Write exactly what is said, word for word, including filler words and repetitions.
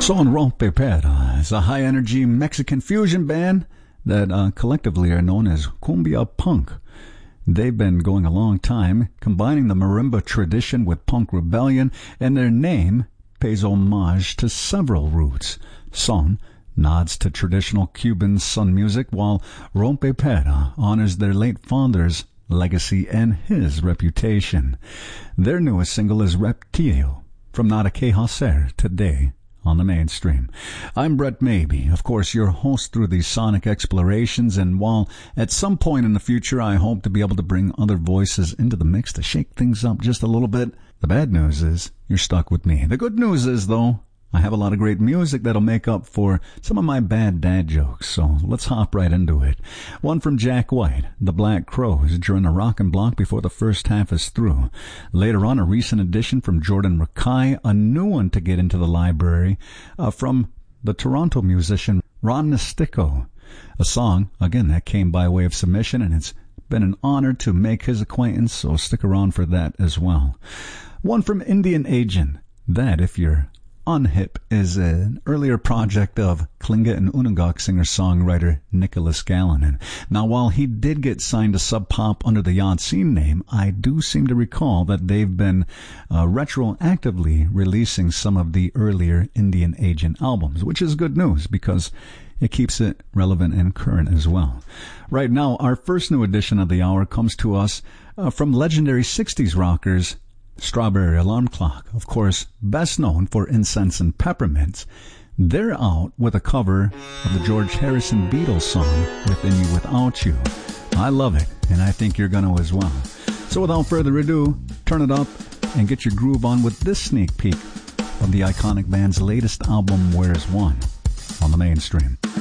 Son Rompe Pera is a high-energy Mexican fusion band that uh, collectively are known as Cumbia Punk. They've been going a long time, combining the marimba tradition with punk rebellion, and their name pays homage to several roots. Son nods to traditional Cuban sun music, while Rompe Pera honors their late father's legacy and his reputation. Their newest single is Reptilio, from Nada Que Hacer, today on the mainstream. I'm Brett Maybe, of course, your host through these sonic explorations, and while at some point in the future I hope to be able to bring other voices into the mix to shake things up just a little bit, the bad news is you're stuck with me. The good news is, though, I have a lot of great music that'll make up for some of my bad dad jokes, so let's hop right into it. One from Jack White, The Black Crowes, during a rockin' block before the first half is through. Later on, a recent addition from Jordan Rakei, a new one to get into the library, uh, from the Toronto musician Ron Nestico. A song, again, that came by way of submission, and it's been an honor to make his acquaintance, so stick around for that as well. One from Indian Agent, that, if you're unhip, is an earlier project of Klinga and Unangak singer-songwriter Nicholas Gallinen. Now, while he did get signed to Sub Pop under the Yatsin name, I do seem to recall that they've been uh, retroactively releasing some of the earlier Indian Agent albums, which is good news because it keeps it relevant and current as well. Right now, our first new edition of the hour comes to us uh, from legendary sixties rockers Strawberry Alarm Clock, of course, best known for Incense and Peppermints. They're out with a cover of the George Harrison Beatles song, Within You Without You. I love it, and I think you're going to as well. So without further ado, turn it up and get your groove on with this sneak peek of the iconic band's latest album, Where's One, on the mainstream.